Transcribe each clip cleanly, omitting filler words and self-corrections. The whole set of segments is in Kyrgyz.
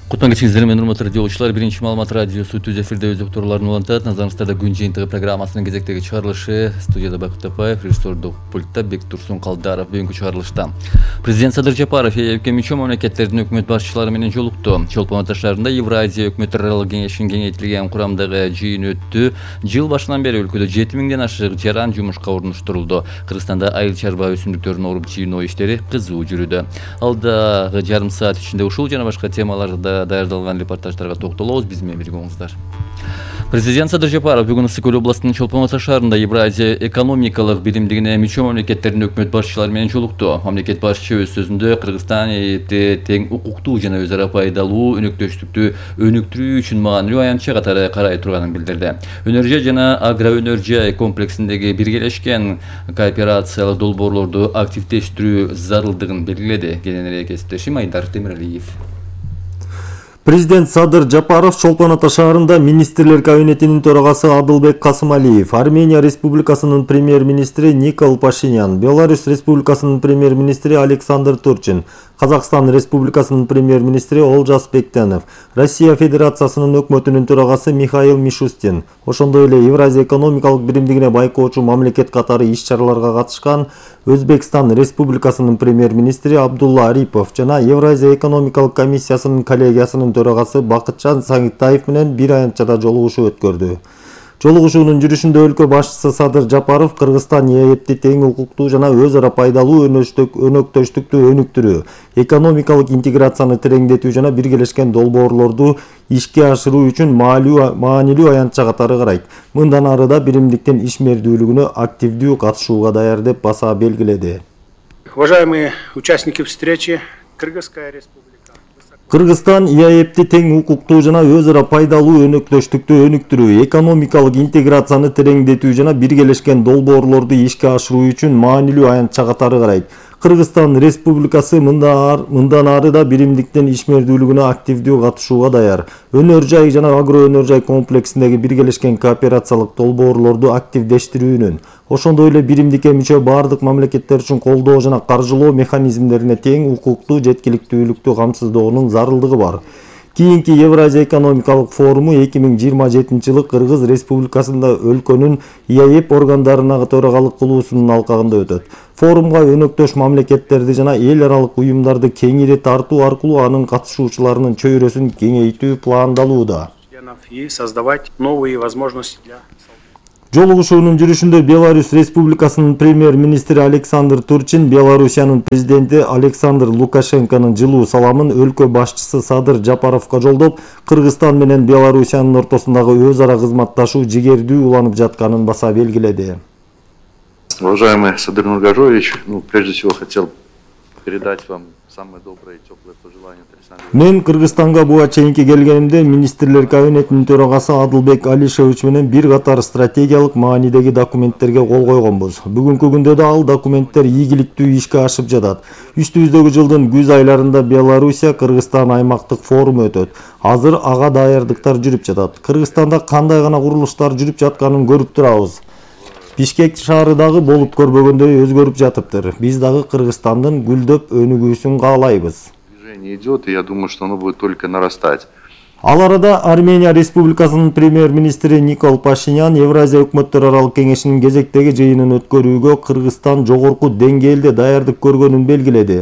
Кутман кечиңиздер, мен урматтуу радиолучулар, биринчи маалымат радиосу түз эфирде өз уктурууларын улантат. Назарыңыздарда күн жыйынтыгы программасынын кезектеги чыгарылышы. Студияда Бакыт Тапаев, режиссердук пультта Бектурсун Калдаров. Бүгүнкү чыгарылышта президент Садыр Жапаров ЕЭПке мүчө мамлекеттердин өкмөт башчылары менен жолукту. Чолпон Ата шаарында Евразия өкмөттөр аралык кеңешинин кеңейтилген курамдагы жыйын өттү. Жыл башынан бери өлкөдө 7000ден ашык жаран жумушка орноштурулду. Кыргызстанда айыл чарба өсүмдүктөрүн оруп жыйноо иштери кызуу жүрүүдө. Алдагы жарым саат ичинде ушул жана башка темаларда даярдалган репортаждарга токтолобуз. Биз менен бирге болуңуздар. Президент Садыр Жапаров бүгүн Ысык көл областынын Чолпон Ата шаарында Евразия экономикалык биримдигине мүчө мамлекеттердин өкмөт башчылары менен жолукту. Мамлекет башчы өз сөзүндө Кыргызстан ЕЭПти тең укуктуу жана өз ара пайдалуу өнөктөштүктү өнүктүрүү үчүн маанилүү аянтча катары карай турганын билдирди. Өнөр-жай жана агроөнөр-жай комплексиндеги биргелешкен кооперациялык долбоорлорду активдештирүү зарылдыгын белгиледи. Кененирээк кесиптешим Айдар Темиралиев. Президент Садыр Жапаров Чолпон Ата шаарында министрлер кабинетинин төрагасы Адылбек Касымалиев, Армения Республикасынын премьер-министри Никол Пашинян, Беларусь Республикасынын премьер-министри Александр Турчин, Казакстан Республикасынын премьер-министри Олжас Бектенов, Россия Федерациясынын өкмөтүнүн төрагасы Михаил Мишустин, ошондой эле Евразия экономикалык биримдигине байкоочу мамлекет катары иш-чараларга катышкан Өзбекстан Республикасынын премьер-министри Абдулла Арипов жана Евразия экономикалык комиссиясынын коллегиясынын төрагасы Бакытжан Сагитаев менен бир аянтчада жолугушуу өткөрдү. Жолугушуунун жүрүшүндө өлкө башчысы Садыр Жапаров Кыргызстан ЕЭПти тең укуктуу жана өз ара пайдалуу өнөктөштүктү өнүктүрүү, экономикалык интеграцияны тереңдетүү жана биргелешкен долбоорлорду ишке ашыруу үчүн маанилүү аянтча катары карайт. Мындан ары да биримдиктин ишмердүүлүгүнө активдүү катышууга даяр деп баса белгиледи. Уважаемые участники встречи, Кыргызская республика. Кыргызстан ЕЭПти тең укуктуу жана өз ара пайдалуу өнөктөштүктү өнүктүрүү, экономикалык интеграцияны тереңдетүү жана биргелешкен долбоорлорду ишке ашыруу үчүн маанилүү аянтча катары карайт. Кыргызстан Республикасы мындан ары да биримдиктин ишмердүүлүгүнө активдүү катышууга даяр. Өнөр-жай жана агроөнөр-жай комплексиндеги биргелешкен кооперациялык долбоорлорду активдештирүүнүн, ошондой эле биримдикке мүчө бардык мамлекеттер үчүн колдоо жана каржылоо механизмдерине тең укуктуу жеткиликтүүлүктү камсыздоонун зарылдыгы бар. Кийинки Евразия экономикалык форуму 2027 жылы Кыргыз Республикасында өлкөнүн ЕЭП органдарына төрагалык кылуусунун алкагында өтөт. Форумга өнөктөш мамлекеттерди жана эл аралык уюмдарды кеңири тартуу аркылуу анын катышуучуларынын чөйрөсүн кеңейтүү пландалууда. И создавать новые возможности для Жолугушуунун жүрүшүндө Беларусь Республикасынын премьер-министри Александр Турчин, Белоруссиянын президенти Александр Лукашенконун жылуу саламын өлкө башчысы Садыр Жапаровго жолдоп, Кыргызстан менен Белоруссиянын ортосундагы өз ара кызматташуу жигердүү уланып жатканын баса белгиледи. Уважаемый Садыр Нургажович, прежде всего хотел передать вам самые добрые и теплые пожелания. Мен Кыргызстанга буга чейинки келгенимде министрлер кабинетинин төрагасы Адылбек Алишевич менен бир катар стратегиялык маанидеги документтерге кол койгонбуз. Бүгүнкү күндө да ал документтер ийгиликтүү ишке ашып жатат. Үстүбүздөгү жылдын күз айларында Белоруссия Кыргызстан аймактык форуму өтөт. Азыр ага даярдыктар жүрүп жатат. Кыргызстанда кандай гана курулуштар жүрүп жатканын көрүп турабыз. Бишкек шаары дагы болуп көрбөгөндөй өзгөрүп жатыптыр. Биз дагы Кыргызстандын гүлдөп өнүгүүсүн каалайбыз. Идет, и я думаю, что оно будет только нарастать. Ал арада Армения Республикасынын премьер-министри Никол Пашинян Евразия өкмөттөр аралык кеңешинин кезектеги жыйынын өткөрүүгө Кыргызстан жогорку деңгээлде даярдык көргөнүн белгиледи.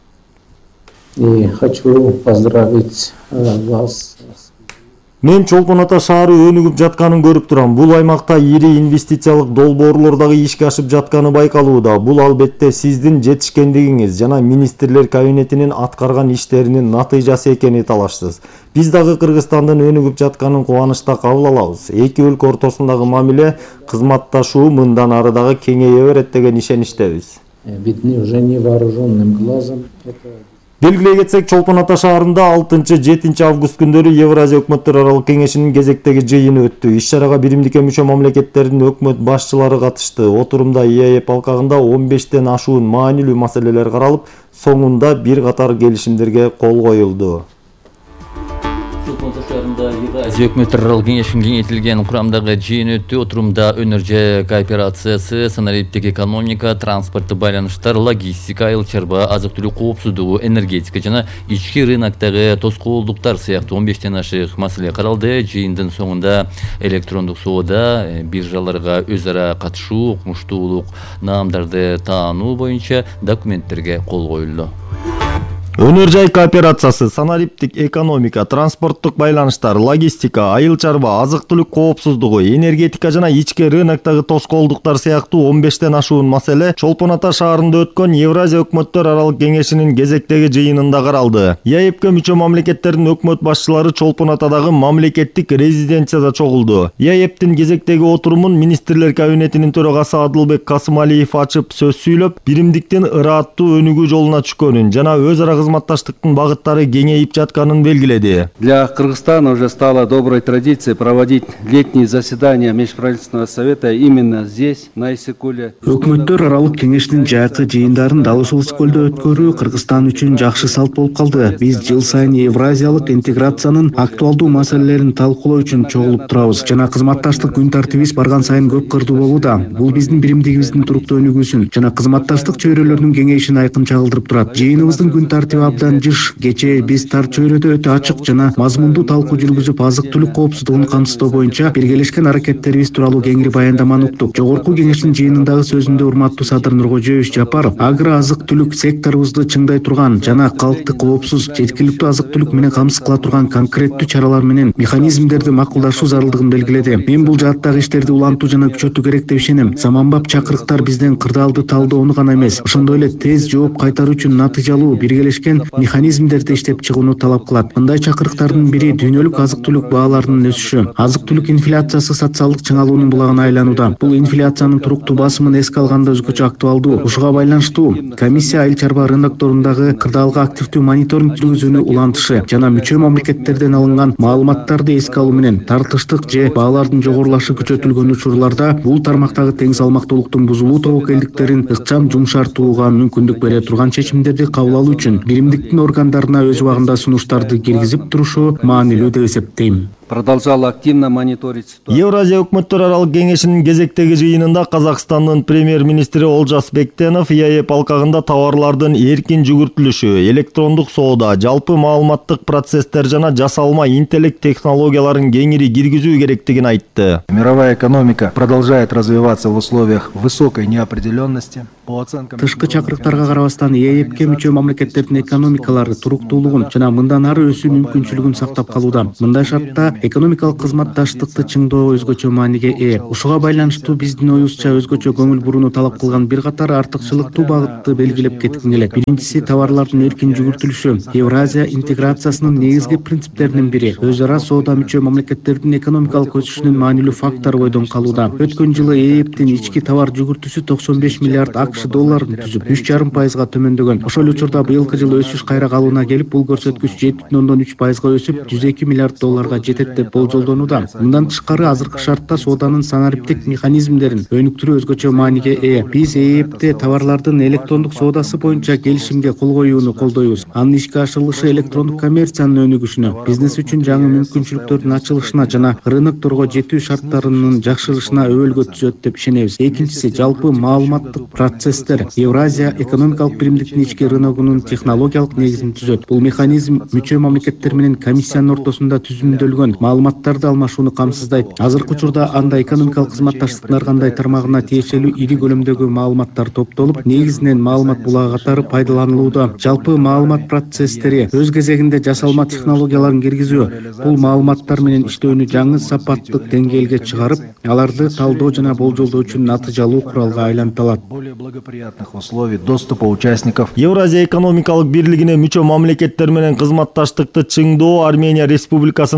Хочу поздравить вас. Мен Чолпон Ата шаары өнүгүп жатканын көрүп турам. Бул аймакта ири инвестициялык долбоорлор дагы ишке ашып жатканы байкалууда. Бул албетте сиздин жетишкендигиңиз жана министрлер кабинетинин аткарган иштеринин натыйжасы экени талашсыз. Биз дагы Кыргызстандын өнүгүп жатканын кубанычта кабыл алабыз. Эки өлкө ортосундагы мамиле, кызматташуу мындан ары дагы кеңейе берет деген ишеничтебиз. Видны уже невооруженным глазом. Белгилей кетсек, Чолпон Ата шаарында 6-7 август күндөрү Евразия өкмөттөр аралык кеңешинин кезектеги жыйыны өттү. Иш-чарага биримдикке мүчө мамлекеттердин өкмөт башчылары катышты. Отурумда ЕЭП алкагында 15тен ашуун маанилүү маселелер каралып, соңунда бир катар келишимдерге кол коюлду. Чолпон шаарында Евразия өкмөттөр аралык кеңешинин кеңейтилген курамдагы жыйын өттү. Отурумда өнөр кооперациясы, санариптик экономика, транспорттук байланыштар, логистика, айыл чарба, азык-түлүк коопсуздугу, энергетика жана ички рыноктогу тоскоолдуктар сыяктуу 15тен ашык маселе каралды. Жыйындын соңунда электрондук соода, биржаларга өз ара катышуу, укмуштуулук, наамдарды таануу боюнча документтерге кол коюлду. Өнөр жай кооперациясы, санариптик экономика, транспорттук байланыштар, логистика, айыл чарба, азык-түлүк коопсуздугу, энергетика жана ички рыноктогу тоскоолдуктар сыяктуу 15тен ашуун маселе Чолпон Ата шаарында өткөн Евразия өкмөттөр аралык кеңешинин кезектеги жыйынында каралды. ЕАЭПке мүчө мамлекеттердин өкмөт башчылары Чолпон Атадагы мамлекеттик резиденцияда чогулду. ЕАЭПтин кезектеги отурумун министрлер кабинетинин төрагасы Адылбек Касымалиев ачып сөз сүйлөп, биримдиктин ырааттуу өнүгүү жолуна түшкөнүн жана өз ара кызматташтыктын багыттары кеңейип жатканын белгиледи. Для Кыргызстана уже стало доброй традицией проводить летние заседания Межправительственного совета именно здесь, на Иссыкуле. Өкмөттөр аралык кеңештин жайкы жыйындарын дал ушул Иссыкулда өткөрүү Кыргызстан үчүн жакшы салт болуп калды. Биз жыл сайын евразиялык интеграциянын актуалдуу маселелерин талкуулоо үчүн чогулуп турабыз. Жана кызматташтык күн тартибиз барган сайын көп кырдуу болууда. Бул биздин биримдигибиздин туруктуу өнүгүүсүн жана кызматташтык чөйрөлөрүнүн кеңейишин айкын чагылдырып турат. Жыйыныбыздын күн тартиби абдан жыш. Кечээ биз тар чөйрөдө өтө ачык жана мазмундуу талкуу жүргүзүп, азык-түлүк коопсуздугун камсыздоо боюнча биргелешкен аракеттерибиз тууралуу кеңири баяндаманы уктук. Жогорку кеңештин жыйынындагы сөзүндө урматтуу Садыр Нуркожоевич Жапаров агро азык-түлүк секторубузду чыңдай турган жана калкты коопсуз, жеткиликтүү азык-түлүк менен камсыз кыла турган конкреттүү чаралар менен механизмдерди макулдашуу зарылдыгын белгиледи. Мен бул жааттагы иштерди улантуу жана күчөтүү керек деп ишенем. Заманбап чакырыктар бизден кырдаалды талдоону гана эмес, ошондой эле тез жооп кайтаруу үчүн натыйжалуу биргелешкен механизмдерди иштеп чыгууну талап кылат. Мындай чакырыктардын бири дүйнөлүк азык-түлүк бааларынын өсүшү. Азык-түлүк инфляциясы социалдык чыңалуунун булагына айланууда. Бул инфляциянын туруктуу басымын эске алганда өзгөчө актуалдуу. Ушуга байланыштуу комиссия айыл чарба рынокторундагы кырдаалга активдүү мониторинг жүргүзүүнү улантышы жана мүчө мамлекеттерден алынган маалыматтарды эске алуу менен тартыштык же баалардын жогорулашы күчөтүлгөн учурларда бул тармактагы тең салмактуулуктун бузулуу тобокелдиктерин ыкчам жумшартууга мүмкүндүк бере турган чечимдерди кабыл алуу үчүн биримдиктин органдарына өз убагында сунуштарды киргизип турушу маанилүү деп эсептейм. Продолжала активно мониторить ситуацию. Евразия өкмөттөр аралык кеңешинин кезектеги жыйынында Казакстандын премьер-министри Олжас Бектенов ЕАЭП алкагында товарлардын эркин жүгүртүлүшү, электрондук соода, жалпы маалыматтык процесстер жана жасалма интеллект технологияларын кеңири киргизүү керектигин айтты. Мировая экономика продолжает развиваться в условиях высокой неопределенности. Тышкы чакырыктарга карабастан ЕАЭПке мүчө мамлекеттердин экономикалары туруктуулугун жана мындан ары өсүү мүмкүнчүлүгүн сактап калууда. Мындай шартта экономикалык кызматташтыкты чыңдоо өзгөчө мааниге ээ. Ушуга байланыштуу биздин оюбузча өзгөчө көңүл бурууну талап кылган бир катар артыкчылыктуу багытты белгилеп кетким келет. Биринчиси товарлардын эркин жүгүртүлүшү. Евразия интеграциясынын негизги принциптеринин бири өз ара соода мүчө мамлекеттердин экономикалык өсүшүнүн маанилүү фактору бойдон калууда. Өткөн жылы ЕАЭПтин ички товар жүгүртүүсү 95 миллиард АКШ долларын түзүп 3,5% төмөндөгөн. Ошол учурда быйылкы жылы өсүш кайра калыбына келип, бул көрсөткүч 7,3% өсүп 102 миллиард долларга жетет деп болжолдонууда. Мындан тышкары азыркы шартта сооданын санариптик механизмдерин өнүктүрүү өзгөчө мааниге ээ. Биз ЕАЭПте товарлардын электрондук соодасы боюнча келишимге кол коюуну колдойбуз. Анын ишке ашырылышы электрондук коммерциянын өнүгүшүнө, бизнес үчүн жаңы мүмкүнчүлүктөрдүн ачылышына жана рынокторго жетүү шарттарынын жакшырышына өбөлгө түзөт деп ишенебиз. Экинчиси жалпы маалыматтык процесстер. Евразия экономикалык биримдиктин ички рыногунун технологиялык негизин түзөт. Бул механизм мүчө мамлекеттер менен комиссиянын ортосунда түзүмдөлгөн маалыматтарды алмашууну камсыздайт. Азыркы учурда анда экономикалык кызматташтыктын ар кандай тармагына тиешелүү ири көлөмдөгү маалыматтар топтолуп, негизинен маалымат булагы катары пайдаланылууда. Жалпы маалымат процесстери өз кезегинде жасалма технологияларын киргизүү, бул маалыматтар менен иштөөнү жаңы сапаттык деңгээлге чыгарып, аларды талдоо жана болжолдоо үчүн натыйжалуу куралга айлантылат. Условий доступа участников. Евразия экономикалык бирлигине мүчө мамлекеттер менен кызматташтыкты чыңдоо Армения Республикасынын тышкы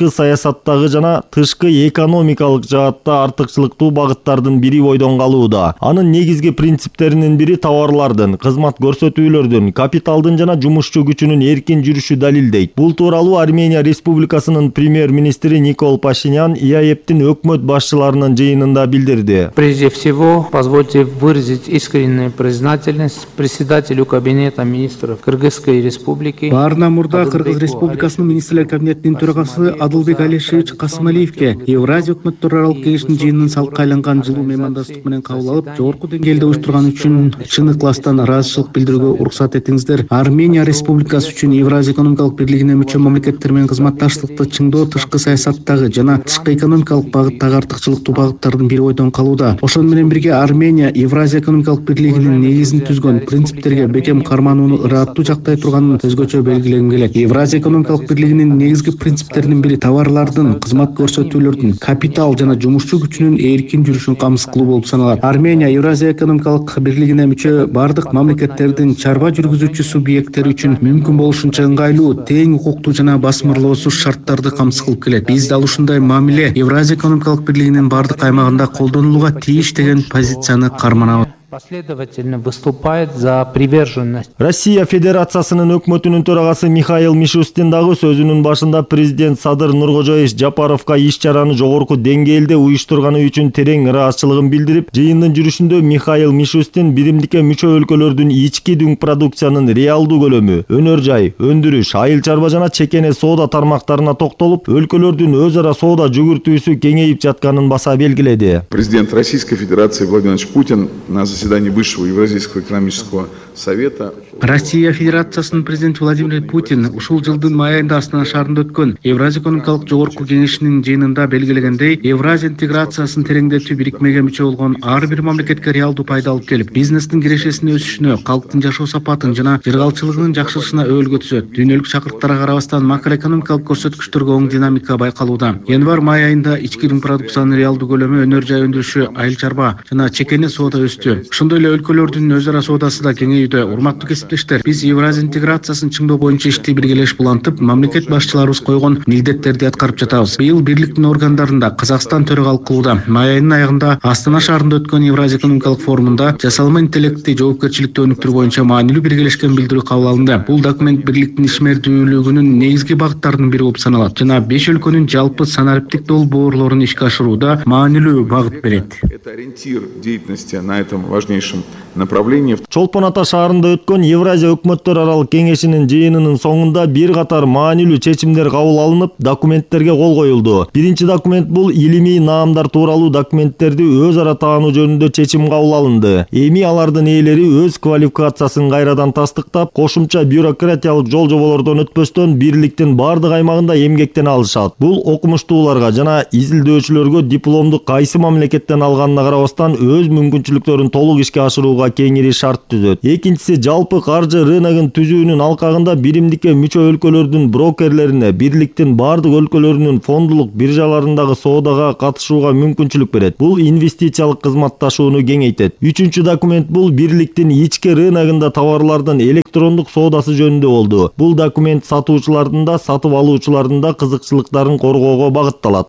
тышкы саясаттагы жана тышкы экономикалык жаатта артыкчылыктуу багыттардын бири бойдон калууда. Анын негизги принциптеринин бири товарлардын, кызмат көрсөтүүлөрдүн, капиталдын жана жумушчу күчүнүн эркин жүрүшү далилдейт. Бул тууралуу Армения Республикасынын премьер-министри Никол Пашинян ИАЭПтин өкмөт башчыларынын жыйынында билдирди. Прежде всего, позвольте выразить искреннюю признательность председателю Кабинета министров Кыргызской Республики. Баарынан мурда Кыргыз Республикасынын министрлер кабинетинин төрагасы Адылбек Алишевич Касымалиевке Евразия өкмөттөр аралык кеңешинин жыйынын салкка айланган жылуу меймандостук менен кабыл алып, жогорку деңгээлде уюштурган үчүн чын ыкластан ыраазычылык билдирүүгө уруксат этиңиздер. Армения Республикасы үчүн Евразия экономикалык бирлигине мүчө мамлекеттер менен кызматташтыкты чыңдоо тышкы саясаттагы жана тышкы экономикалык багыттагы артыкчылыктуу багыттардын бири бойдон калууда. Ошону менен бирге Армения Евразия экономикалык бирлигинин негизин түзгөн принциптерге бекем карманууну ыраттуу жактай турганын өзгөчө белгилегим келет. Евразия экономикалык бирлигинин негизги принциптеринин бири товарлардын, кызмат көрсөтүүлөрдүн, капитал жана жумушчу күчүнүн эркин жүрүшүн камсыз кылуу болуп саналат. Армения Евразия экономикалык бирлигине мүчө бардык мамлекеттердин чарба жүргүзүүчү субъекттери үчүн мүмкүн болушунча ыңгайлуу, тең укуктуу жана басмырлоосуз шарттарды камсыз кылып келет. Биз дал ушундай мамиле Евразия экономикалык бирлигинин бардык аймагында колдонулууга тийиш деген позицияны карманабыз. Последовательно выступает за приверженность. Россия Федерациясынын өкмөтүнүн төрагасы Михаил Мишустин дагы сөзүнүн башында президент Садыр Нуркожоевич Жапаровго иш-чараны жогорку деңгээлде уюштурганы үчүн терең ыраазычылыгын билдирип, жыйындын жүрүшүндө Михаил Мишустин биримдикке мүчө өлкөлөрдүн ички дүң продукциянын реалдуу көлөмү, өнөр жай, өндүрүш, айыл чарба жана чекене соода тармактарына токтолуп, өлкөлөрдүн өз ара соода жүгүртүүсү кеңейип жатканын баса белгиледи. Президент Российской Федерации Владимир Путин на заседании Высшего Евразийского экономического совета. Россия Федерациясынын президенти Владимир Путин ушул жылдын май айында Астана шаарында өткөн Евразия экономикалык жогорку кеңешинин жыйынында белгилегендей, Евразия интеграциясын тереңдетүү бирикмеге мүчө болгон ар бир мамлекетке реалдуу пайда алып келип, бизнестин кирешесинин өсүшүнө, калктын жашоо сапатын жана жыргалчылыгынын жакшырышына өбөлгө түзөт. Дүйнөлүк шакырттарга карабастан макроэкономикалык көрсөткүчтөргө оң динамика байкалууда. Январь-май айында ички дүң продукциянын реалдуу көлөмү, өнөр жай өндүрүшү, айыл чарба жана чекене соода өстү. Ошондой эле өлкөлөрдүн өз ара соодасы да кеңейүүдө. Урматтуу кесиптештер, биз Евразия интеграциясын чыңдоо боюнча ишти биргелешип улантып, мамлекет башчыларыбыз койгон милдеттерди аткарып жатабыз. Быйыл бирликтин органдарында Казакстан төрагалык кылууда. Май айынын аягында Астана шаарында өткөн Евразия экономикалык форумунда жасалма интеллектти жоопкерчиликти өнүктүрүү боюнча маанилүү биргелешкен билдирүү кабыл алынды. Бул документ бирликтин ишмердүүлүгүнүн негизги багыттарынын бири болуп саналат жана 5 өлкөнүн жалпы санариптик долбоорлорун ишке ашырууда маанилүү багыт берет. Это ориентир деятельности на этом важнейшем направлении. Чолпон Ата шаарында өткөн Евразия өкмөттөр аралык кеңешинин жыйынынын соңунда бир катар маанилүү чечимдер кабыл алынып, документтерге кол коюлду. Биринчи документ бул илимий наамдар тууралуу документтерди өз ара таануу жөнүндө чечим кабыл алынды. Эми алардын ээлери өз квалификациясын кайрадан тастыктап, кошумча бюрократиялык жол жоболордон өтпөстөн бирликтин бардык аймагында эмгектене алышат. Бул окумуштууларга жана изилдөөчүлөргө дипломду кайсы мамлекеттен алганына карабастан өз мүмкүнчүлүктөрүн толук ишке ашырууга кеңири шарт түзөт. Экинчиси, жалпы каржы рыногун түзүүнүн алкагында биримдикке мүчө өлкөлөрдүн брокерлерине бирликтин бардык өлкөлөрүнүн фондулук биржаларындагы соодага катышууга мүмкүнчүлүк берет. Бул инвестициялык кызматташууну кеңейтет. Үчүнчү документ бул бирликтин ички рыногунда товарлардын электрондук соодасы жөнүндө болду. Бул документ сатуучулардын да, сатып алуучулардын да кызыкчылыктарын коргоого багытталат.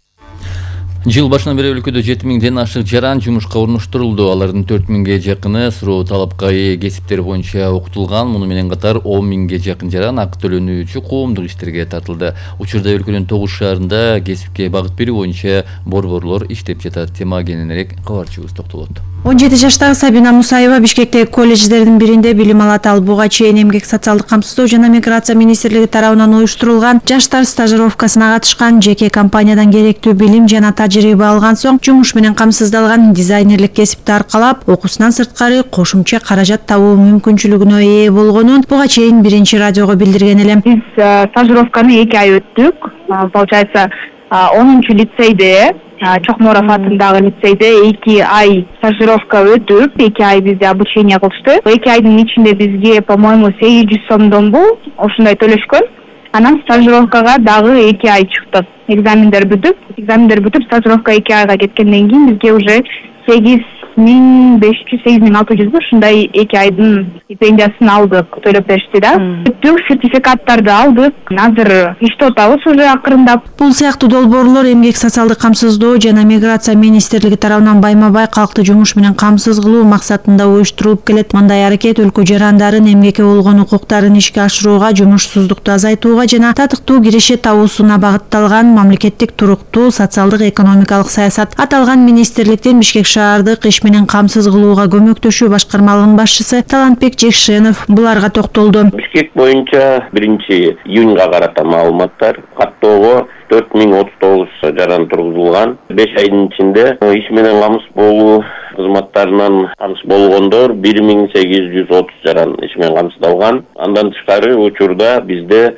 Жыл башынан бери өлкөдө 7000ден ашык жаран жумушка орноштурулду. Алардын 4000ге жакыны суроо талапка ээ кесиптер боюнча окутулган. Муну менен катар 10.000ге жакын жаран акы төлөнүүчү коомдук иштерге тартылды. Учурда өлкөнүн 9 шаарында кесипке багыт берүү боюнча борборлор иштеп жатат. Тема кененирээк кабарчыбыз токтолот. 17 жаштагы Сабина Мусаева Бишкектеги колледждердин биринде билим алат. Ал буга чейин эмгек социалдык камсыздоо жана миграция министрлиги тарабынан уюштурулган жаштар стажировкасына катышкан. Жеке компаниядан керектүү билим жана тажрыйба алган соң жумуш менен камсыздалган дизайнерлик кесипти аркалап, окуусунан сырткары кошумча каражат табуу мүмкүнчүлүгүнө ээ болгонун буга чейин биринчи радиого билдирген элем. Биз стажировканы 2 ай өттүк. Получается 10-чу лицейде, Чокморов атындагы лицейде 2 ай стажировка өтүп, 2 ай бизде обучение кылышты. 2 айдын ичинде бизге, по-моему, 800 сомдон бул ушундай төлөшкөн. Анан стажировкага дагы 2 ай чыктык. Экзамендер бүтүп, стажировка 2 айга кеткенден кийин бизге уже 8500-8600 ушундай 2 айдын стипендиясын алдык, төлөп беришти да. Бүт сертификаттарды алдык. Азыр иште отабыз уже акырындап. Бул сыяктуу долбоорлор эмгек социалдык камсыздоо жана миграция министрлиги тарабынан байма-бай калкты жумуш менен камсыз кылуу максатында уюштурулуп келет. Мындай аракет өлкө жарандарын эмгекке болгон укуктарын ишке ашырууга, жумушсуздукту азайтууга жана татыктуу киреше табуусуна багытталган мамлекеттик туруктуу социалдык экономикалык саясат. Аталган министрликтин Бишкек шаардык иш менен камсыз кылууга көмөктөшүү башкармалыгынын башчысы Талантбек Жекшенов буларга токтолду. Бишкек боюнча 1-июнга карата маалыматтар каттоого 4039 жаран тургузулган. 5 айдын ичинде иш менен камсыз болуу кызматтарынан камсыз болгондор 1830 жаран иш менен камсыздалган. Андан тышкары учурда бизде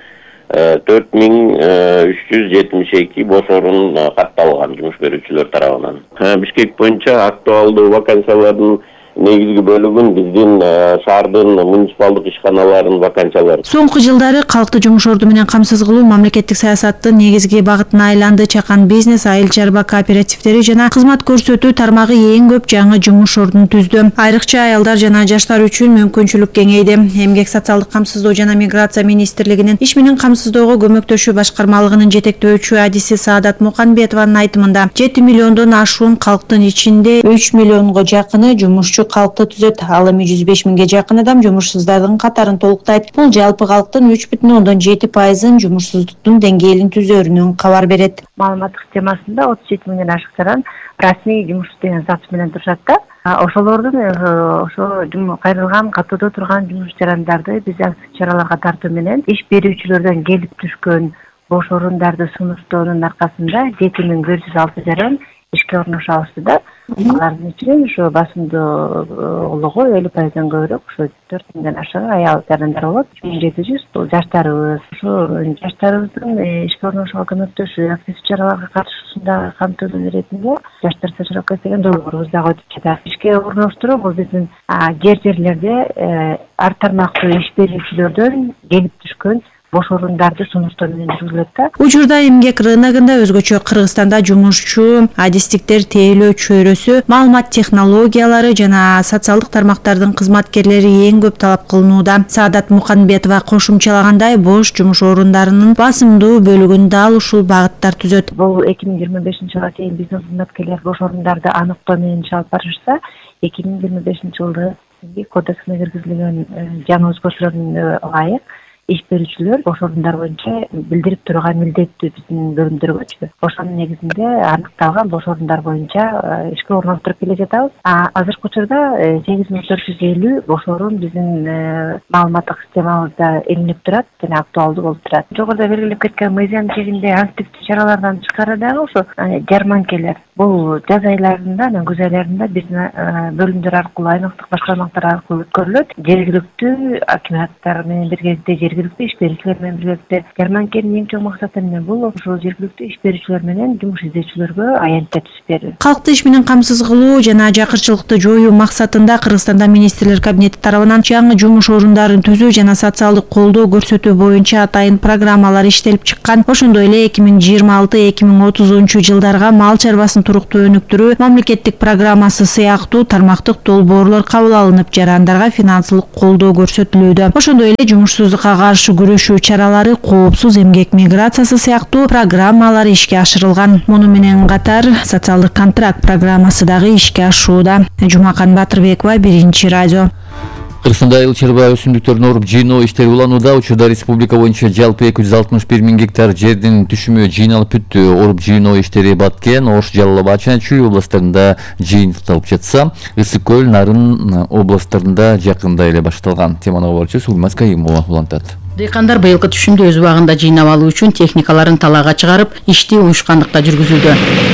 4372 бош орун катталган жумуш берүүчүлөр тарабынан. Бишкек боюнча актуалдуу вакансиялардын негизги бөлүгүн биздин шаардын муниципалдык ишканаларынын вакансиялары. Соңку жылдары калкты жумуш орду менен камсыз кылуу мамлекеттик саясаттын негизги багытына айланды. Чакан бизнес, айыл чарба кооперативдери жана кызмат көрсөтүү тармагы эң көп жаңы жумуш ордун түздү. Айрыкча аялдар жана жаштар үчүн мүмкүнчүлүк кеңейди. Эмгек социалдык камсыздоо жана миграция министрлигинин иш менен камсыздоого көмөктөшүү башкармалыгынын жетектөөчү адиси Саадат Муканбетованын айтымында 7 миллиондон ашуун калктын ичинде 3 миллионго жакыны жумушчу калкты түзөт. Ал эми 105 миңге жакын адам жумушсуздардын катарын толуктайт. Бул жалпы калктын 3,7%-ын жумушсуздуктун деңгээлин түзөрүнөн кабар берет. Маалыматтык системасында 37 миңден ашык жаран расмий жумуш деген статус менен турушат да. Ошолордун ошо кайрылган катоодо турган жумуш жарандарды биз актив чараларга тартуу менен иш берүүчүлөрдөн келип түшкөн бош орундарды сунуштоонун аркасында 7106 жаран ишке орношобузду да. Алардын ичинен ошо басымдуулугу 50%ден көбүрөөк ошо 4 миңден ашыгы аял жарандар болот. 3700 бул жаштарыбыз. Ошо жаштарыбыздын ишке орношууга көмөктөшүү, актив чараларга катышуусунда камтылуу иретинде жаштар стажировкасы деген долбоорубуз дагы өтүп жатат. Ишке орноштуруу бул биздин жерлерде ар тармактуу иш берүүчүлөрдөн келип түшкөн бош орундарды сунуштоо менен жүргүзүлөт да. Учурда эмгек рыногунда өзгөчө Кыргызстанда жумушчу, адистиктер, тейлөө чөйрөсү, маалымат технологиялары жана социалдык тармактардын кызматкерлери эң көп талап кылынууда. Саадат Муканбетова кошумчалагандай, бош жумуш орундарынын басымдуу бөлүгүн дал ушул багыттар түзөт. Бул 2025-жылга чейин бизнес кызматкерлер бош орундарды аныктоо менен иш алып барышса, 2025-жылы кодексине киргизилген жаңы өзгөртүүлөргө ылайык иш берүүчүлөр бош орундар боюнча билдирип турган милдеттүү биздин бөлүмдөргөчү. Ошонун негизинде аныкталган бош орундар боюнча ишке орноштуруп келе жатабыз. Азыркы учурда 8450 бош орун биздин маалыматтык системабызда илинип турат жана актуалдуу болуп турат. Жогоруда белгилеп кеткен мыйзам чегинде активдүү чаралардан тышкары дагы ошо жарманкелер бул жаз айларында, күз айларында биздин бөлүмдөр аркылуу, аймактык башкармалар аркылуу өткөрүлөт. Жергиликтүү акиматтар менен биргеликте жергиликтүү иш берүүчүлөр менен биргеликте жарманкенин эң чоң максаты эмне? Бул ошол жергиликтүү иш берүүчүлөр менен жумуш издөөчүлөргө аянтча түзүп берүү. Калкты иш менен камсыз кылуу жана жакырчылыкты жоюу максатында Кыргызстанда министрлер кабинети тарабынан жаңы жумуш орундарын түзүү жана социалдык колдоо көрсөтүү боюнча атайын программалар иштелип чыккан. Ошондой эле 2026-2030 жылдарга мал чарбасын туруктуу өнүктүрүү мамлекеттик программасы сыяктуу тармактык долбоорлор кабыл алынып, жарандарга финансылык колдоо көрсөтүлүүдө. Ошондой эле жумушсуздукка каршы күрөшүү чаралары, коопсуз эмгек миграциясы сыяктуу программалар ишке ашырылган. Муну менен катар социалдык контракт программасы дагы ишке ашууда. Жумакан Батырбекова, 1-радио. Кыргызстанда айыл чарба өсүмдүктөрүн оруп жыйноо иштери уланууда. Учурда республика боюнча жалпы 261 миң гектар жердин түшүмү жыйналып бүттү. Оруп жыйноо иштери Баткен, Ош, Жалал абад жана Чүй областарында жыйынтыкталып жатса, Ысык көл, Нарын областарында жакында эле башталган. Теманы кабарчы Сулмаз Кайымова улантат. Дыйкандар быйылкы түшүмдү өз убагында жыйнап алуу үчүн техникаларын талаага чыгарып, ишти уюшкандыкта жүргүзүүдө.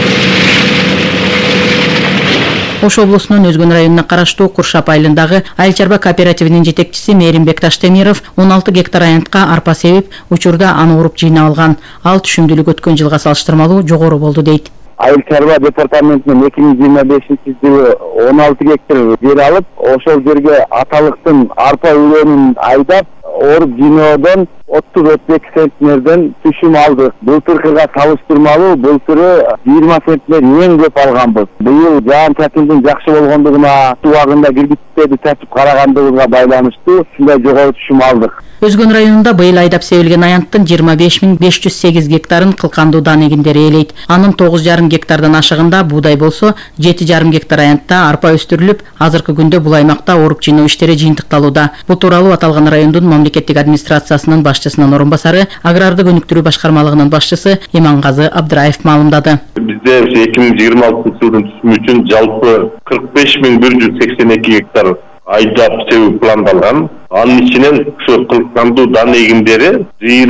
Ош облусунун Өзгөн районуна караштуу Куршап айылындагы айыл чарба кооперативинин жетекчиси Мээринбек Таштемиров 16 гектар аянтка арпа себип, учурда аны уруп жыйнап алган. Ал түшүмдүүлүк өткөн жылга салыштырмалуу жогору болду дейт. Айыл чарба департаментинен 2025-жылы 16 гектар жер алып, ошол жерге аталыктын арпа үлөнүн айдап, оруп жыйноодон 30-32 центнерден түшүм алдык. Былтыркыга салыштырмалуу былтыры 20 центнер эң көп алганбыз. Быйыл жаан-чачындын жакшы болгондугуна убагында киргизиштерди чачып карагандыгыбызга байланыштуу ушундай жогору түшүм алдык. Өзгөн районунда быйыл айдап себилген аянттын 25.508 гектарын кылкандуу дан эгиндери ээлейт. Анын 9,5 гектардан ашыгында буудай болсо, 7,5 гектар аянтта арпа өстүрүлүп, азыркы күндө бул аймакта оруп жыйноо иштери жыйынтыкталууда. Бул тууралуу аталган райондун мамлекеттик администрациясынын башчысынын орун басары, аграрды өнүктүрүү башкармалыгынын башчысы Имангазы Абдыраев маалымдады. Бизде 2026 жылдын түсүмү үчүн жалпы 45.182 гектар айдап себүү пландалган. Анын ичинен ушу кылкандуу дан эгиндери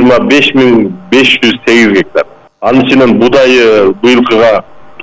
25.508 гектар. Анын ичинен будайы быйылкыга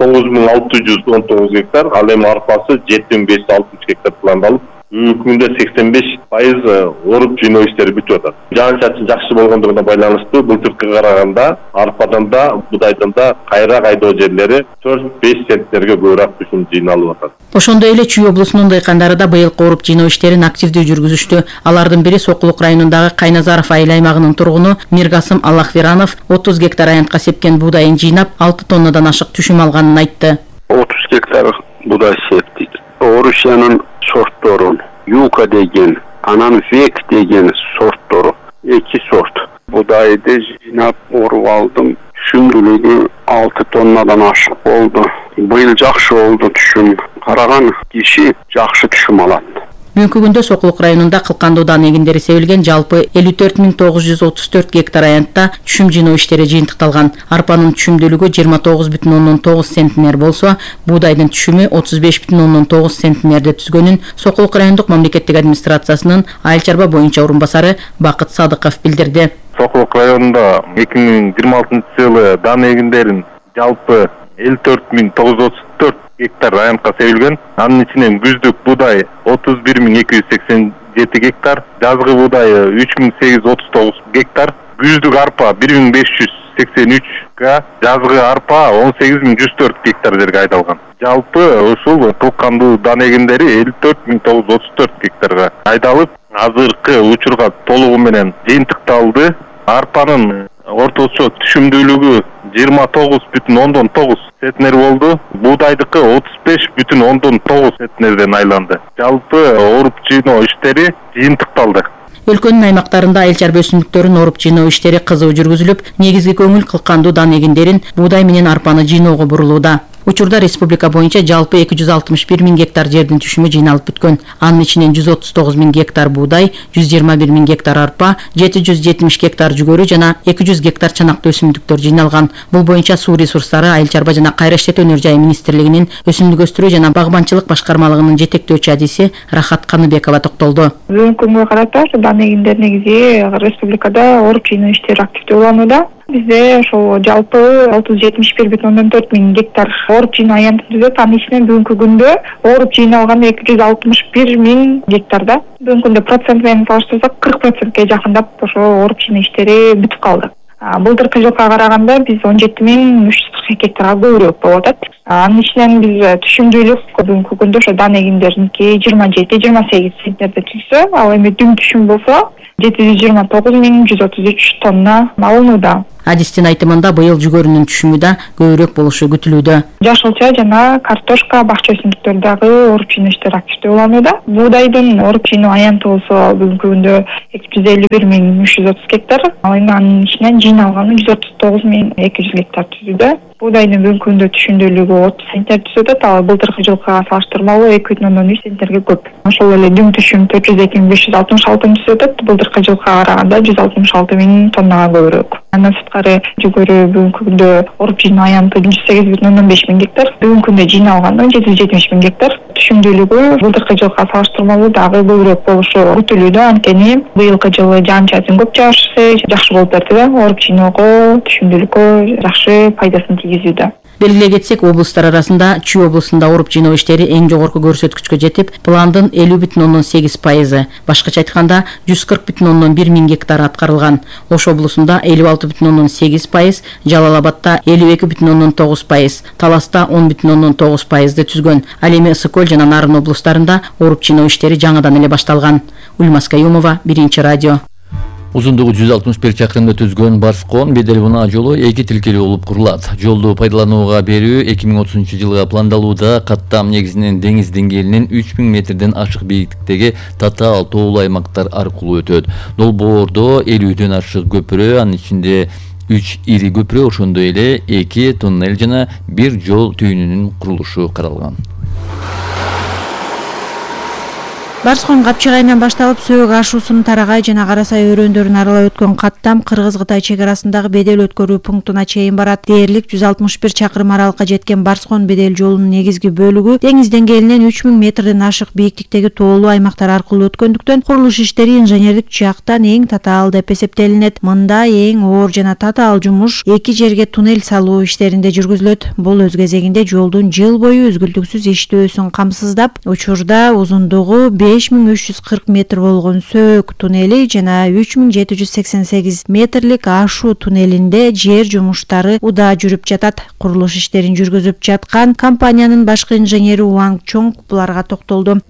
9.619 гектар, ал эми арпасы 7.560 гектар пландалып, бүгүнкү күндө 85% оруп жыйноо иштери бүтүп атат. Жаан-чачын жакшы болгондугуна байланыштуу былтыркыга караганда арпадан да, будайдан да кайра айдоо жерлери 4-5 центнерге көбүрөөк түшүм жыйналып атат. Ошондой эле Чүй облусунун дыйкандары да быйылкы оруп жыйноо иштерин активдүү жүргүзүштү. Алардын бири Сокулук районундагы Кайназаров айыл аймагынын тургуну Миргасым Аллахверанов 30 гектар аянтка сепкен будайын жыйнап 6 тоннадан ашык түшүм алганын айтты. 30 гектар будай септик. Орусиянын сортторун Юка деген, анан Век деген сорттору, 2 сорт. Будайды жыйнап оруп алдым. Түшүмдүүлүгү 6 тоннадан ашык болду. Быйыл жакшы болду түшүм. Караган киши жакшы түшүм алат. Бүгүнкү күндө Сокулук районунда кылкандуу дан эгиндери себилген жалпы 54.934 гектар аянтта түшүм жыйноо иштери жыйынтыкталган. Арпанын түшүмдүүлүгү 29,9 центнер болсо, буудайдын түшүмү 35,9 центнерди түзгөнүн Сокулук райондук мамлекеттик администрациясынын айыл чарба боюнча орун басары Бакыт Садыков билдирди. Сокулук районунда 2026 жылы дан эгиндерин жалпы 54.934 гектар аянтка себилген. Анын ичинен күздүк будай 31.287 гектар, жазгы будайы 3.839 гектар, күздүк арпа 1.583 га, жазгы арпа 18.104 гектар жерге айдалган. Жалпы ушул кылкандуу дан эгиндери 54.934 гектарга айдалып, азыркы учурга толугу менен жыйынтыкталды. Арпанын орточо түшүмдүүлүгү 29,9 центнер болду. Будайдыкы 35,9 центнерден айланды. Жалпы оруп жыйноо иштери жыйынтыкталды. Өлкөнүн аймактарында айыл чарба өсүмдүктөрүн оруп жыйноо иштери кызуу жүргүзүлүп, негизги көңүл кылкандуу дан эгиндерин буудай менен арпаны жыйноого бурулууда. Учурда республика боюнча жалпы 261.000 гектар жердин түшүмү жыйналып бүткөн. Анын ичинен 139.000 гектар буудай, 121.000 гектар арпа, 770 гектар жүгөрү жана 200 гектар чанактуу өсүмдүктөр жыйналган. Бул боюнча суу ресурстары, айыл чарба жана кайра иштетүү өнөр жайы министрлигинин өсүмдүк өстүрүү жана багбанчылык башкармалыгынын жетектөөчү адиси Рахат Каныбекова токтолду. Бүгүнкү күнгө карата дан эгиндер негизи республикада оруп жыйноо иштери активдүү уланууда. Бизде ошол жалпы 671,4 миң гектар оруп жыйноо аянты түзөт. Анын ичинен бүгүнкү күндө оруп жыйналган 261 миң гектарда. Бүгүнкү күндө процент менен салыштырсак 40%ге жакындап ошо оруп жыйноо иштери бүтүп калды. Былтыркы жылга караганда биз 17.340 гектарга көбүрөөк болуп атат. Анын ичинен биз түшүмдүүлүк бүгүнкү күндө ошо дан эгиндеринки 27-28 центнерде түзсө, ал эми дүң түшүм болсо 729.133 тонна алынууда. Адистин айтымында быйыл жүгөрүнүн түшүмү да көбүрөөк болушу күтүлүүдө. Жашылча жана картошка, бакча өсүмдүктөрү дагы оруп жыйноо иштери активдүү уланууда. Буудайдын оруп жыйноо аянты болсо бүгүнкү күндө 251.330 гектар, ал эми анын ичинен жыйналганы 139.200 гектар түзүүдө. Буудайдын бүгүнкү күндө түшүмдүүлүгү 30 центнер түзүп атат, ал былтыркы жылга салыштырмалуу 2,3 центнерге көп. Ошол эле дүң түшүм 402.566 түзүп атат, былтыркы жылга караганда 166.000 тоннага көбүрөөк. Андан сырткары жүгөрү бүгүнкү күндө оруп жыйноо аянты 8,5 миң гектар, бүгүнкү күндө жыйналганы 770 миң гектар. Түшүмдүүлүгү былтыркы жылга салыштырмалуу дагы көбүрөөк болушу күтүлүүдө. Анткени быйылкы жылы жаан-чачын көп жаашы жакшы болуп берди да, оруп жыйноого, түшүмдүүлүккө жакшы пайдасын тийгизүүдө. Белгилей кетсек, облустар арасында Чүй облусунда оруп жыйноо иштери эң жогорку көрсөткүчкө жетип, пландын 50,8%, башкача айтканда 140,1 миң гектар аткарылган. Ош облусунда 56,8%, Жалал Абадта 52,9%, Таласта 10,9%ды түзгөн. Ал эми Ысык-Көл жана Нарын облустарында оруп жыйноо иштери жаңыдан эле башталган. Ульмас Каюмова, Биринчи радио. Узундугу 161 чакырымды түзгөн Барскон Бедел Унаа жолу 2 тилкелүү болуп курулат. Жолду пайдаланууга берүү 2030 жылга пландалууда. Каттам негизинен деңиз деңгээлинен 3000 метрден ашык бийиктиктеги татаал тоолуу аймактар аркылуу өтөт. Долбоордо 50дөн ашык көпүрө, анын ичинде 3 ири көпүрө, ошондой эле 2 туннель жана 1 жол түйүнүнүн курулушу каралган. Барскон Капчыгайынан башталып Сөөк ашуусунун Тарагай жана Кара Сай өрөөндөрүн аралап өткөн каттам Кыргыз-Кытай чек арасындагы бедел өткөрүү пунктуна чейин барат. Дээрлик 161 чакырым аралыкка жеткен Барскон бедел жолунун негизги бөлүгү деңиз деңгээлинен 3000 метрден ашык бийиктиктеги тоолуу аймактар аркылуу өткөндүктөн курулуш иштери инженердик жактан эң татаал деп эсептелинет. Мында эң оор жана татаал жумуш 2 жерге туннель салуу иштеринде жүргүзүлөт. Бул өз кезегинде жолдун жыл бою үзгүлтүксүз иштөөсүн камсыздап, учурда узундугу 5340 метр болгон Сөөк туннели жана 3788 метрлик Ашуу туннелинде жер жумуштары удаа жүрүп жатат. Курулуш иштерин жүргүзүп жаткан компаниянын башкы инженери Ванг Чонг буларга токтолду.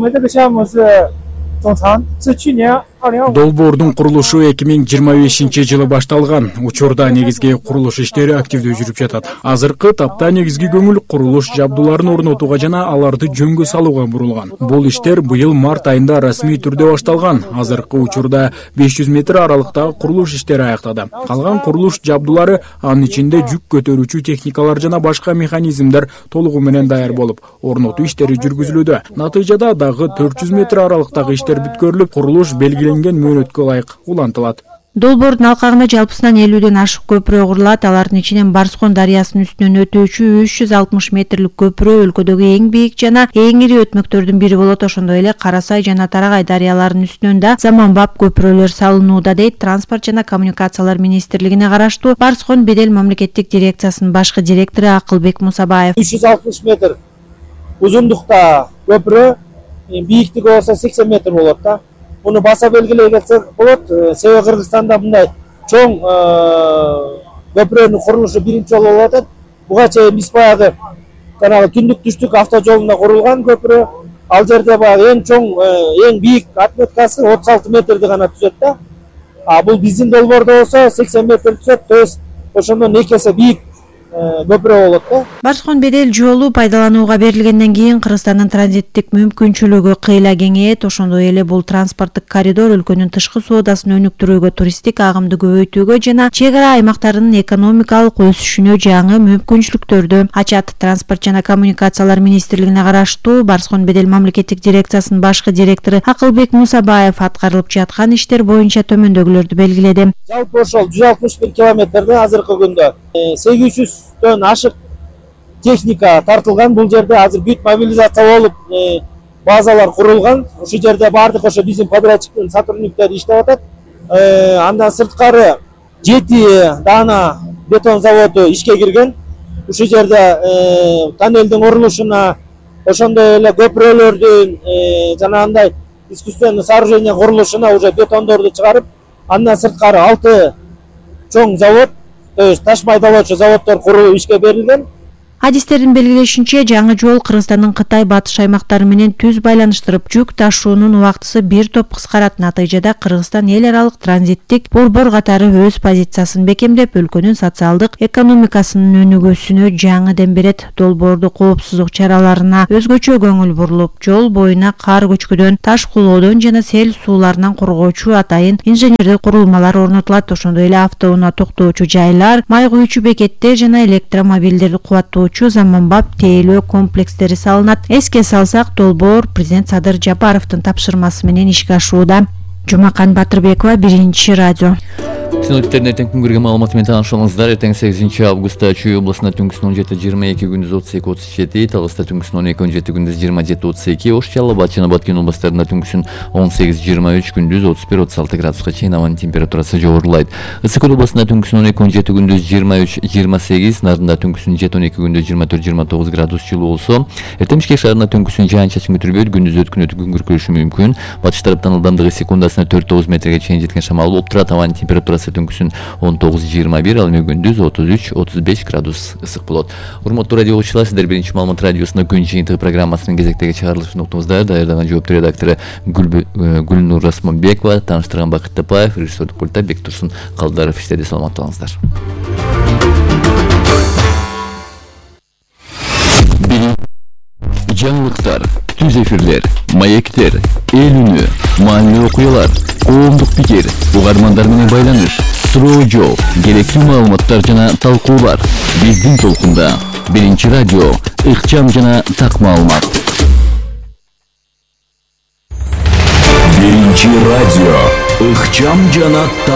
Долбоордун курулушу 2025 жылы башталган. Учурда негизги курулуш иштери активдүү жүрүп жатат. Азыркы тапта негизги көңүл курулуш жабдууларын орнотууга жана аларды жөнгө салууга бурулган. Бул иштер быйыл март айында расмий түрдө башталган. Азыркы учурда 500 метр аралыктагы курулуш иштери аяктады. Калган курулуш жабдуулары, анын ичинде жүк көтөрүүчү техникалар жана башка механизмдер толугу менен даяр болуп, орнотуу иштери жүргүзүлүүдө. Натыйжада дагы 400 метр аралыктагы иштер бүткөрүлүп, курулуш белгиленген мөөнөткө ылайык улантылат. Долбоордун алкагында жалпысынан 50ден ашык көпүрө курулат. Алардын ичинен Барскон дарыясынын үстүнөн өтүүчү 360 метрлик көпүрө өлкөдөгү эң бийик жана эң ири өтмөктөрдүн бири болот. Ошондой эле Кара Сай жана Тарагай дарыяларынын үстүнөн да заманбап көпүрөлөр салынууда, дейт Транспорт жана коммуникациялар министрлигине караштуу Барскон Бедел мамлекеттик дирекциясынын башкы директору Акылбек Мусабаев. 360 метр узундукта көпүрө, бийиктиги болсо 80 метр болот да. Bunu basa belgileye geçsek bolot. Себеби Кыргызстанда мындай чоң көпүрөнүн курулушу биринчи жолу болуп атат. Буга чейин биз баягы түндүк түштүк автожолунда курулган көпүрө. Ал жерде баягы эң чоң, эң бийик отметкасы 36 метрди гана түзөт да. Бул биздин долбоордо болсо 80 метр түзөт. То есть ошондон 2 эсе бийик көпүрө болот да. Барскон Бедел жолу пайдаланууга берилгенден кийин Кыргызстандын транзиттик мүмкүнчүлүгү кыйла кеңейет. Ошондой эле бул транспорттук коридор өлкөнүн тышкы соодасын өнүктүрүүгө, туристтик агымды көбөйтүүгө жана чек ара аймактарынын экономикалык өсүшүнө жаңы мүмкүнчүлүктөрдү ачат. Транспорт жана коммуникациялар министрлигине караштуу Барскон Бедел мамлекеттик дирекциясынын башкы директору Акылбек Мусабаев аткарылып жаткан иштер боюнча төмөндөгүлөрдү белгиледи. Жалпы ошол 161 километрде азыркы күндө 800дөн ашык техника тартылган. Бул жерде азыр бүт мобилизация болуп, базалар курулган. Ошол жерде бардык ошо биздин подрядчиктин сотрудниктери иштеп атат. Андан сырткары 7 даана бетон заводу ишке кирген. Ушул жерде тоннелдин курулушуна, ошондой эле көпүрөлөрдүн жанагындай искусственный сооружение курулушуна уже бетондорду чыгарып, андан сырткары 6 чоң завод, то есть таш майдалоочу заводдор куруу ишке берилген. Адистердин белгилешинче, жаңы жол Кыргызстандын Кытай батыш аймактары менен түз байланыштырып, жүк ташуунун убактысы бир топ кыскарат. Натыйжада Кыргызстан эл аралык транзиттик борбор катары өз позициясын бекемдеп, өлкөнүн социалдык экономикасынын өнүгүүсүнө жаңы дем берет. Долбоордо коопсуздук чараларына өзгөчө көңүл бурулуп, жол боюна кар көчкүдөн, таш кулоодон жана сел сууларынан коргоочу атайын инженердик курулмалар орнотулат. Ошондой эле автоунаа токтоочу жайлар, май куючу бекеттер жана электромобилдерди кубаттоочу заманбап тейлөө комплекстери салынат. Эске салсак, долбоор президент Садыр Жапаровдун тапшырмасы менен ишке ашууда. Жумакан Батырбекова, Биринчи радио. Синоптиктердин эртең күнгөргө маалыматы менен таанышыңыздар. Эртең 8 августта Чүй областында түнкүсүн 17-22, күндүз 32-37, Таласта түнкүсүн 12-17, күндүз 27-32, Ош, Жалал Абад жана Баткен областарында түнкүсүн 18-23, күндүз 31-36 градуска чейин абанын температурасы жогорулайт. Ысык Көл областында түнкүсүн 12-17, күндүз 23-28, Нарында түнкүсүн 7-12, күндүз 24-29 градус жылуу болсо, эртең Бишкек шаарында түнкүсүн жаан-чачын күтүлбөйт, күндүз өткүн күн күркүрөшү мүмкүн. Батыш тараптан ылдамдыгы секундасына 4-9 метрге чейин жеткен шамал болуп турат. Абанын температурасы түнкүсүн 19-21, ал эми күндүз 33-35 градус ысык болот. Урматтуу радио угуучулар, сиздер Биринчи маалымат радиосунун күн жыйынтыгы программасынын кезектеги чыгарылышын уктуңуздар. Даярдаган жооптуу редактору Гүлнур Расмонбекова, тааныштырган Бакыт Тапаев, режиссердик пультта Бектурсун Калдаров иштеди. Саламатта болуңуздар. Жаңылыктар, түз эфирлер, маектер, эл үнү, маанилүү окуялар, коомдук пикир, угармандар менен байланыш, суроо жооп, керектүү маалыматтар жана талкуулар. Биздин толкунда Биринчи радио, ыкчам жана так маалымат. Биринчи радио, ыкчам жана